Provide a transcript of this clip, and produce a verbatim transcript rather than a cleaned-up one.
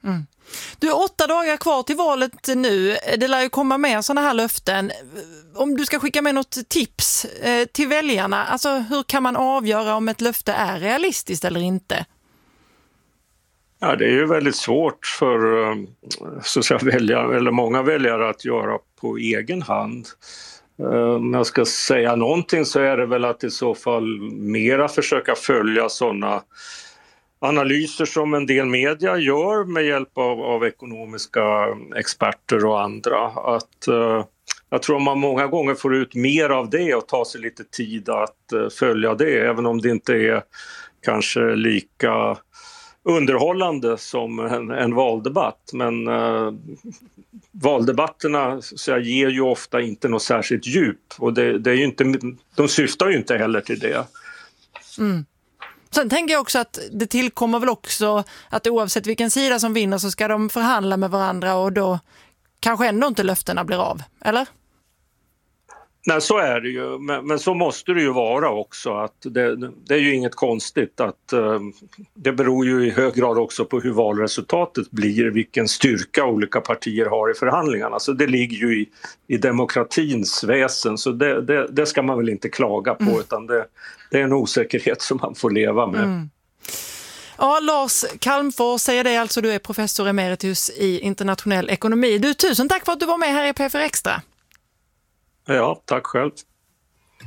Mm. Du har åtta dagar kvar till valet nu. Det lär ju komma med sådana här löften. Om du ska skicka med något tips eh, till väljarna, alltså hur kan man avgöra om ett löfte är realistiskt eller inte? Ja, det är ju väldigt svårt för så att säga, väljare, eller många väljare att göra på egen hand. Om jag ska säga någonting så är det väl att i så fall mera försöka följa sådana analyser som en del media gör med hjälp av, av ekonomiska experter och andra. Att, uh, jag tror man många gånger får ut mer av det och ta sig lite tid att uh, följa det, även om det inte är kanske lika underhållande som en, en valdebatt. Men uh, valdebatterna så jag, ger ju ofta inte något särskilt djup och det, det är ju inte, de syftar ju inte heller till det. Mm. Sen tänker jag också att det tillkommer väl också att oavsett vilken sida som vinner så ska de förhandla med varandra och då kanske ändå inte löftena blir av, eller? Nej, så är det ju. Men, men så måste det ju vara också. Att det, det är ju inget konstigt att uh, det beror ju i hög grad också på hur valresultatet blir, vilken styrka olika partier har i förhandlingarna. Så det ligger ju i, i demokratins väsen, så det, det, det ska man väl inte klaga på, mm. utan det, det är en osäkerhet som man får leva med. Mm. Ja, Lars Calmfors säger det alltså, du är professor emeritus i internationell ekonomi. Du, tusen tack för att du var med här i P F R Extra. Ja, tack själv.